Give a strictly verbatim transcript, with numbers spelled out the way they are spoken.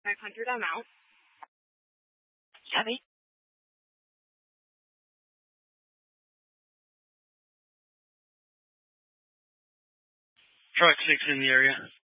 five hundred, I'm out. Copy. Truck six in the area.